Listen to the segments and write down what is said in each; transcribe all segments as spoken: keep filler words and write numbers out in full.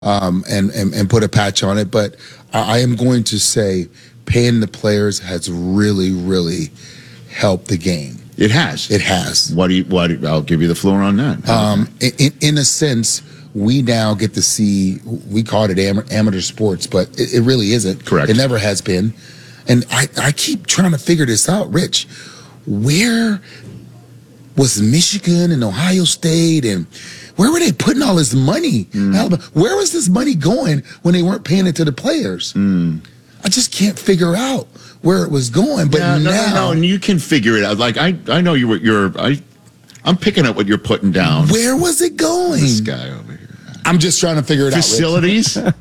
um, and, and and put a patch on it. But I, I am going to say paying the players has really, really helped the game. It has. It has. What do you? What? I'll give you the floor on that. Um, in, in a sense, we now get to see. We call it am- amateur sports, but it, it really isn't. Correct. It never has been. And I, I keep trying to figure this out, Rich. Where was Michigan and Ohio State, and where were they putting all this money? Mm. Alabama, where was this money going when they weren't paying it to the players? Mm. I just can't figure out where it was going. But yeah, no, now, no, no, and you can figure it out. Like I, I know you were. You're. I, I'm picking up what you're putting down. Where was it going? This guy over here. I'm just trying to figure it Facilities? out.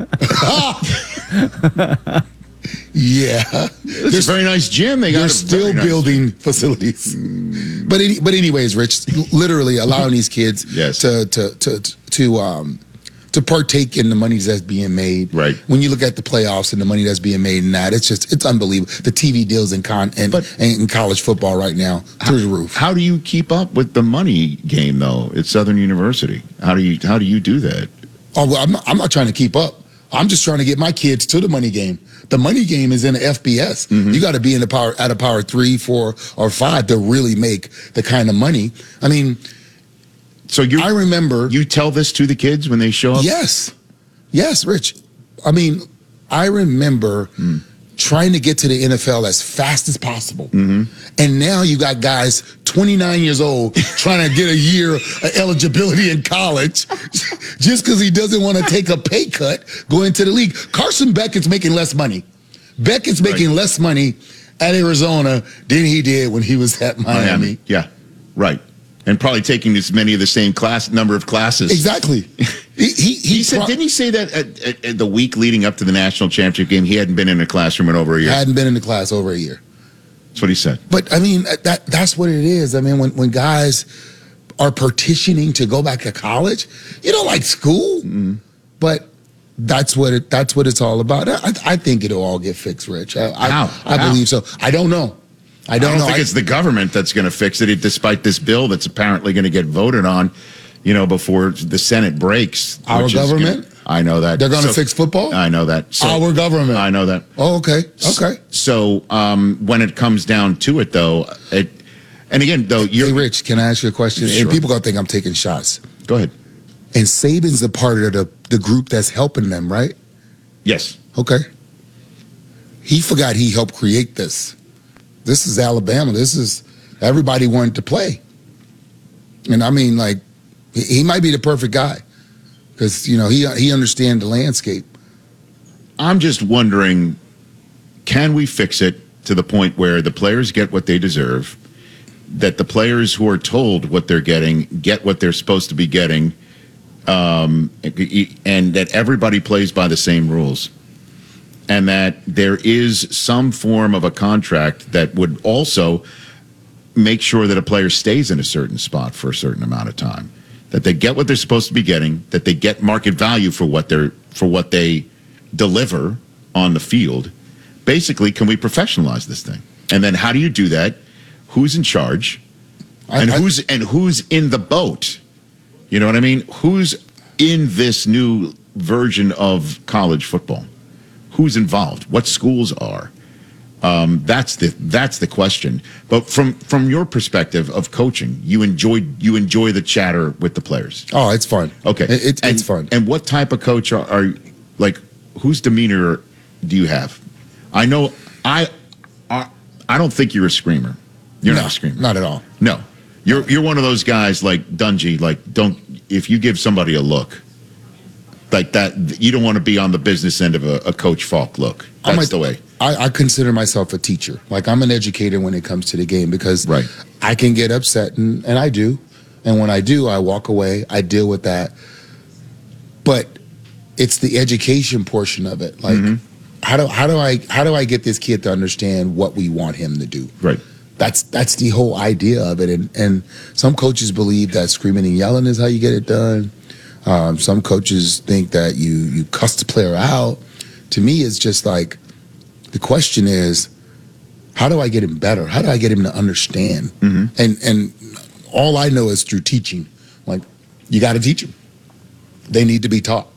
Facilities. Yeah, It's a very nice gym. They got they're a still very nice- building facilities. But any, but anyways, Rich, literally allowing these kids Yes. to to to to um to partake in the money that's being made. Right. When you look at the playoffs and the money that's being made in that, it's just it's unbelievable. The T V deals in con and But- in college football right now through the roof. How do you keep up with the money game though at Southern University? How do you how do you do that? Oh, well, I'm not, I'm not trying to keep up. I'm just trying to get my kids to the money game. The money game is in the F B S. Mm-hmm. You got to be in the power at a power three, four, or five to really make the kind of money. I mean, So you I remember. you tell this to the kids when they show up? Yes, yes, Rich. I mean, I remember Mm. trying to get to the N F L as fast as possible, Mm-hmm. and now you got guys twenty-nine years old trying to get a year of eligibility in college just because he doesn't want to take a pay cut going to the league. Carson Beckett's making less money. Beckett's making Right. less money at Arizona than he did when he was at Miami. Miami. Yeah, right. And probably taking as many of the same class number of classes. Exactly. He, he, he, He said, pro- didn't he say that at, at, at the week leading up to the national championship game, he hadn't been in a classroom in over a year? hadn't been in the class over a year. That's what he said. But I mean, that that's what it is. I mean, when, when guys are petitioning to go back to college, you don't like school, Mm-hmm. but that's what it that's what it's all about. I, I think it'll all get fixed, Rich. I, How? I, I How? believe so. I don't know. I I don't, don't know. think I- it's the government that's going to fix it, despite this bill that's apparently going to get voted on, you know, before the Senate breaks. Our which is gonna- government? I know that. They're going to So- fix football? I know that. So- Our government. I know that. Oh, okay. Okay. So um, when it comes down to it, though, it, and again, though, you're. Hey, Rich, can I ask you a question? Sure. And people going to think I'm taking shots. Go ahead. And Saban's a part of the, the group that's helping them, right? Yes. Okay. He forgot he helped create this. This is Alabama. This is everybody wanted to play. And I mean, like, he, he might be the perfect guy because, you know, he he understands the landscape. I'm just wondering, can we fix it to the point where the players get what they deserve, that the players who are told what they're getting get what they're supposed to be getting, um, and that everybody plays by the same rules, and that there is some form of a contract that would also make sure that a player stays in a certain spot for a certain amount of time, that they get what they're supposed to be getting, that they get market value for what they're for what they deliver on the field. Basically, can we professionalize this thing? And then how do you do that? Who's in charge? I- And I- who's and who's in the boat? You know what I mean? Who's in this new version of college football? Who's involved? What schools are? Um, that's the that's the question. But from from your perspective of coaching, you enjoy you enjoy the chatter with the players. Oh, it's fun. Okay, It, it, and, it's fun. And what type of coach are, are like? Whose demeanor do you have? I know I I, I don't think you're a screamer. You're no, not a screamer. Not at all. No, you're you're one of those guys like Dungy. Like, don't if you give somebody a look like that, you don't want to be on the business end of a, a Coach Falk look. That's I'm a- the way. I, I consider myself a teacher. Like, I'm an educator when it comes to the game because Right. I can get upset, and, and I do. And when I do, I walk away. I deal with that. But it's the education portion of it. Like, Mm-hmm. how do how do I how do I get this kid to understand what we want him to do? Right. That's that's the whole idea of it. And and some coaches believe that screaming and yelling is how you get it done. Um, some coaches think that you you cuss the player out. To me, it's just like, the question is, how do I get him better? How do I get him to understand? Mm-hmm. And and all I know is through teaching. Like, you got to teach them. They need to be taught.